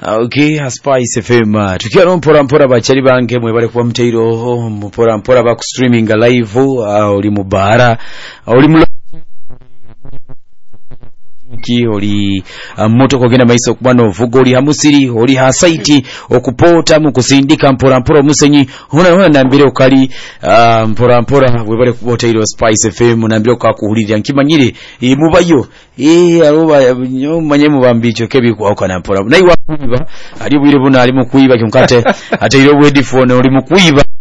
Okay, Spice FM. Tukiwa mpora bachari bange mwebale kuwa mteiro mpora ba streaming live oli mubara oli mulo oli moto kogenda maiso kubano vugo oli hamusiri oli hasaiti okupota mu kusindika mpora musenyi hona nambire okali mpora webale kubota ilo Spice FM nambire okakuhulira nkimanyire mubayo aruba manye mubambicho kebi kwa okana mpora nayi wakuiba ali bwire buna ali mukuiba kimkate ate ilo headphone oli mukuiba